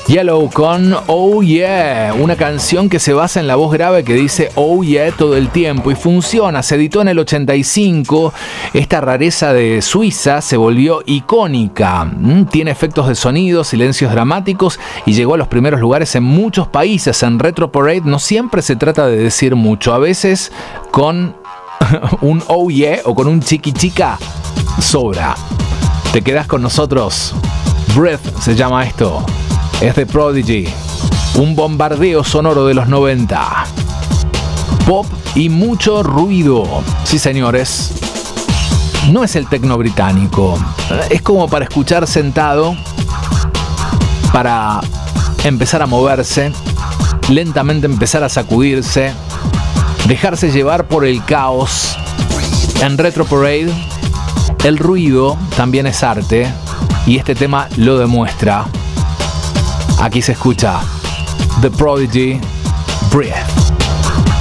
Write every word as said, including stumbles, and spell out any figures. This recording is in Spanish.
Yellow con Oh Yeah, una canción que se basa en la voz grave que dice Oh Yeah todo el tiempo y funciona. Se editó en el ochenta y cinco. Esta rareza de Suiza se volvió icónica. Tiene efectos de sonido, silencios dramáticos y llegó a los primeros lugares en muchos países. En Retro Parade no siempre se trata de decir mucho. A veces con un Oh Yeah o con un chiqui chica sobra. Te quedas con nosotros. Breath se llama esto. Es de Prodigy, un bombardeo sonoro de los noventa. Pop y mucho ruido. Sí, señores. No es el tecno británico. Es como para escuchar sentado, para empezar a moverse, lentamente empezar a sacudirse, dejarse llevar por el caos. En Retro Parade, el ruido también es arte y este tema lo demuestra. Aquí se escucha The Prodigy, Breath.